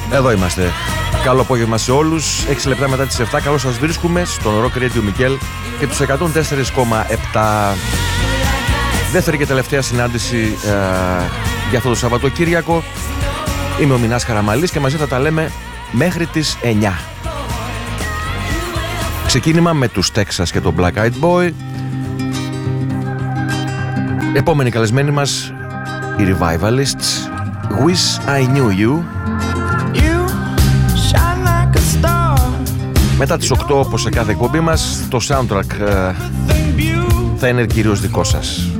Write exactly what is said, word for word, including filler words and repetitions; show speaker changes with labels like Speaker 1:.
Speaker 1: Εδώ είμαστε. Καλό απόγευμα σε όλους. έξι λεπτά μετά τις επτά. Καλώς σας βρίσκουμε στον Rock Radio Μικέλ και τους εκατόν τέσσερα κόμμα επτά. Δεύτερη και τελευταία συνάντηση ε, για αυτό το Σαββατοκύριακο. Είμαι ο Μινάς Χαραμαλής και μαζί θα τα λέμε μέχρι τις εννιά. Ξεκίνημα με τους Texas και τον Black Eyed Boy. Επόμενοι καλεσμένοι μας, οι Revivalists. Wish I Knew You. Μετά τις οκτώ, όπως σε κάθε εκπομπή μας, το soundtrack ε, θα είναι κυρίως δικό σας.